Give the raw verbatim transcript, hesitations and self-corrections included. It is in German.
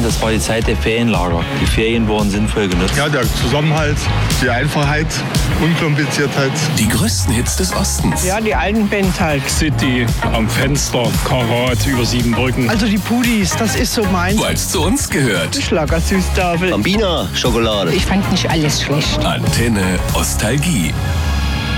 das war die Zeit der Ferienlager. Die Ferien wurden sinnvoll genutzt. Ja, der Zusammenhalt, die Einfachheit, Unkompliziertheit. Die größten Hits des Ostens. Ja, die alten Bands halt. City, am Fenster, Karat, über sieben Brücken. Also die Pudis, das ist so meins. Weil's zu uns gehört. Schlagersüßtafel. Bambina Schokolade. Ich fand nicht alles schlecht. Antenne Ostalgie.